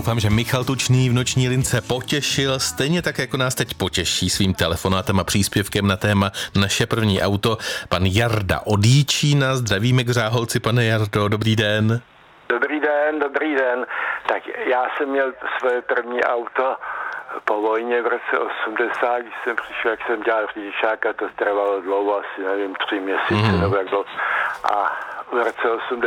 doufám, že Michal Tučný v noční lince potěšil, stejně tak, jako nás teď potěší svým telefonátem a příspěvkem na téma Naše první auto. Pan Jarda od Jíčína, zdravíme k Řáholci, pane Jardo, dobrý den. Dobrý den. Tak já jsem měl své první auto po vojně v roce 80, když jsem přišel, jak jsem dělal řidičáka, to trvalo dlouho, asi nevím, 3 měsíce nebo jak bylo. A v roce